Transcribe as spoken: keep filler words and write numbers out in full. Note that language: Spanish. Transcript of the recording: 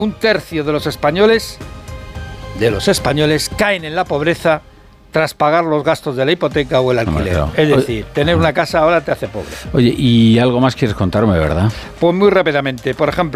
Un tercio de los españoles, de los españoles, caen en la pobreza tras pagar los gastos de la hipoteca o el alquiler. No, es decir, tener una casa ahora te hace pobre. Oye, y algo más quieres contarme, ¿verdad? Pues muy rápidamente, por ejemplo,